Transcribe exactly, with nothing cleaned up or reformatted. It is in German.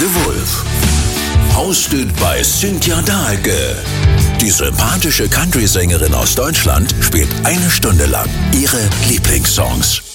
de Wolf. Hosted by Cynthia Dahlke. Die sympathische Country-Sängerin aus Deutschland spielt eine Stunde lang ihre Lieblingssongs.